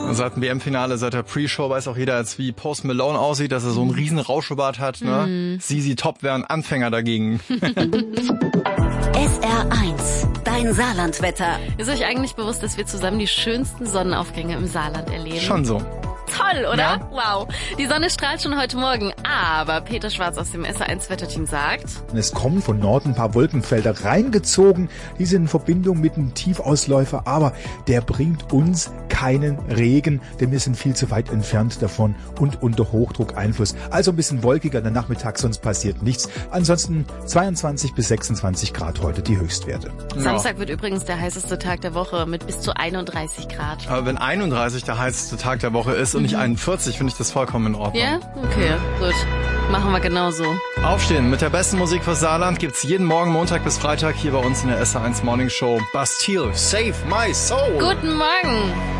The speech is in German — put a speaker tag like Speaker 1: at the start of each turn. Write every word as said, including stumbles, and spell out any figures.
Speaker 1: Seit dem W M-Finale, seit der Pre-Show weiß auch jeder jetzt, wie Post Malone aussieht, dass er so einen riesen Rauschebart hat. Ne?
Speaker 2: Mhm.
Speaker 1: Z Z Top wären Anfänger dagegen.
Speaker 3: S R eins, dein Saarlandwetter.
Speaker 2: Ist euch eigentlich bewusst, dass wir zusammen die schönsten Sonnenaufgänge im Saarland erleben?
Speaker 1: Schon so.
Speaker 2: Toll, oder?
Speaker 1: Ja.
Speaker 2: Wow. Die Sonne strahlt schon heute Morgen, aber Peter Schwarz aus dem S R eins Wetterteam sagt...
Speaker 4: Es kommen von Norden ein paar Wolkenfelder reingezogen. Die sind in Verbindung mit einem Tiefausläufer, aber der bringt uns keinen Regen, denn wir sind viel zu weit entfernt davon und unter Hochdruckeinfluss. Also ein bisschen wolkiger der Nachmittag, sonst passiert nichts. Ansonsten zweiundzwanzig bis sechsundzwanzig Grad heute die Höchstwerte.
Speaker 1: Ja.
Speaker 2: Samstag wird übrigens der heißeste Tag der Woche mit bis zu einunddreißig Grad.
Speaker 1: Aber wenn einunddreißig der heißeste Tag der Woche ist und nicht einundvierzig, finde ich das vollkommen in Ordnung.
Speaker 2: Ja? Okay, gut. Machen wir genauso.
Speaker 1: Aufstehen mit der besten Musik fürs Saarland gibt's jeden Morgen Montag bis Freitag hier bei uns in der S R eins Morning Show. Bastille, Save My Soul.
Speaker 2: Guten Morgen.